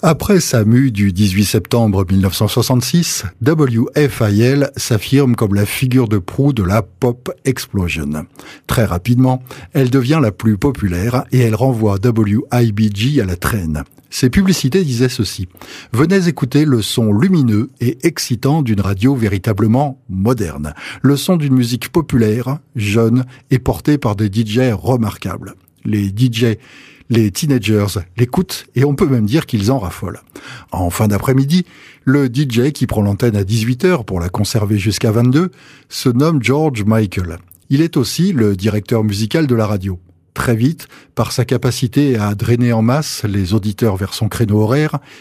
Après sa mue du 18 septembre 1966, WFIL s'affirme comme la figure de proue de la pop explosion. Très rapidement, elle devient la plus populaire et elle renvoie WIBG à la traîne. Ses publicités disaient ceci: « Venez écouter le son lumineux et excitant d'une radio véritablement moderne, le son d'une musique populaire, jeune et portée par des DJ remarquables. » Les teenagers l'écoutent et on peut même dire qu'ils en raffolent. En fin d'après-midi, le DJ qui prend l'antenne à 18h pour la conserver jusqu'à 22 se nomme George Michael. Il est aussi le directeur musical de la radio. Très vite, par sa capacité à drainer en masse les auditeurs vers son créneau horaire,